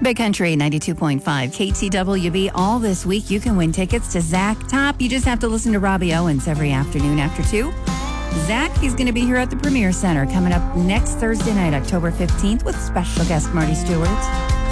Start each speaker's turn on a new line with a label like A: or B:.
A: Big Country 92.5 KTWB. All this week, you can win tickets to Zach Top. You just have to listen to Robbie Owens every afternoon after 2. Zach, he's going to be here at the Premier Center coming up next Thursday night, October 15th, with special guest Marty Stewart.